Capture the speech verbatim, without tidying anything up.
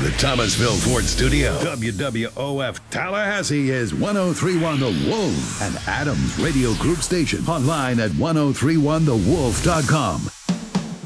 the Thomasville Ford Studio. W W O F Tallahassee is ten thirty-one The Wolf, an Adams Radio Group station. Online at ten thirty-one the wolf dot com.